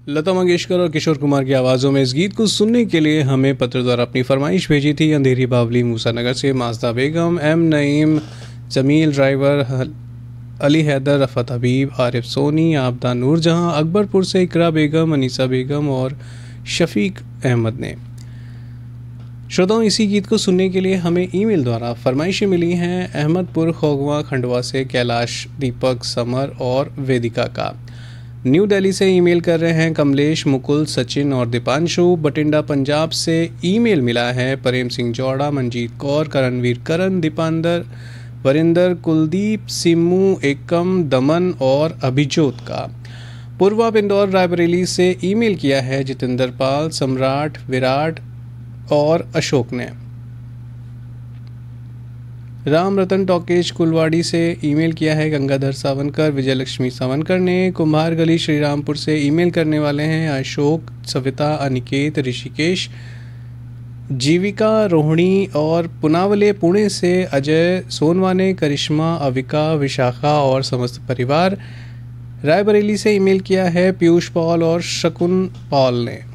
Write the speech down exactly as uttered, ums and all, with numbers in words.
लता मंगेशकर और किशोर कुमार की आवाज़ों में इस गीत को सुनने के लिए हमें पत्र द्वारा अपनी फरमाइश भेजी थी अंधेरी बावली मूसानगर से माजदा बेगम, एम नईम, जमील ड्राइवर, अली हैदर, रफ़त हबीब, आरिफ सोनी, आबदा नूरजहां, अकबरपुर से इकरा बेगम, अनीसा बेगम और शफीक अहमद ने। श्रोताओं, इसी गीत को सुनने के लिए हमें ईमेल द्वारा फरमाइशें मिली हैं अहमदपुर खोगवा खंडवा से कैलाश, दीपक, समर और वेदिका का। न्यू दिल्ली से ईमेल कर रहे हैं कमलेश, मुकुल, सचिन और दीपांशु। बटिंडा पंजाब से ईमेल मिला है प्रेम सिंह जौड़ा, मंजीत कौर, करणवीर करण, दीपांदर, वरिंदर, कुलदीप, सिमू, एकम, दमन और अभिजोत का। पूर्वा इंदौर रायबरेली से ईमेल किया है जितेंद्र पाल, सम्राट, विराट और अशोक ने। राम रतन टॉकेज कुलवाड़ी से ईमेल किया है गंगाधर सावनकर, विजय लक्ष्मी सावनकर ने। कुम्हार गली श्रीरामपुर से ईमेल करने वाले हैं अशोक, सविता, अनिकेत, ऋषिकेश, जीविका, रोहिणी और पुनावले पुणे से अजय, सोनवाने, करिश्मा, अविका, विशाखा और समस्त परिवार। रायबरेली से ईमेल किया है पीयूष पॉल और शकुन पॉल ने।